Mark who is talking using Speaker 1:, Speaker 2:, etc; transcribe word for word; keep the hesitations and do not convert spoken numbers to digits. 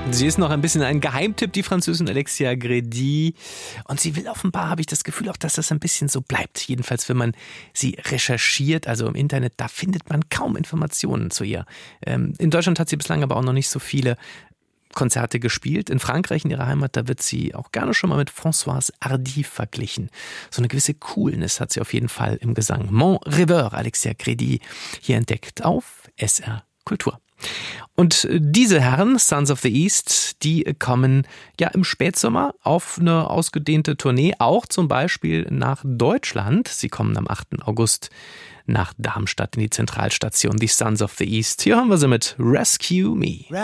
Speaker 1: Sie ist noch ein bisschen ein Geheimtipp, die Französin Alexia Grédy. Und sie will offenbar, habe ich das Gefühl auch, dass das ein bisschen so bleibt. Jedenfalls, wenn man sie recherchiert, also im Internet, da findet man kaum Informationen zu ihr. Ähm, in Deutschland hat sie bislang aber auch noch nicht so viele Konzerte gespielt. In Frankreich, in ihrer Heimat, da wird sie auch gerne schon mal mit Françoise Hardy verglichen. So eine gewisse Coolness hat sie auf jeden Fall im Gesang. Mon Rêveur, Alexia Grédy, hier entdeckt auf S R Kultur. Und diese Herren, Sons of the East, die kommen ja im Spätsommer auf eine ausgedehnte Tournee, auch zum Beispiel nach Deutschland. Sie kommen am achten August nach Darmstadt in die Zentralstation, die Sons of the East. Hier haben wir sie mit Rescue Me.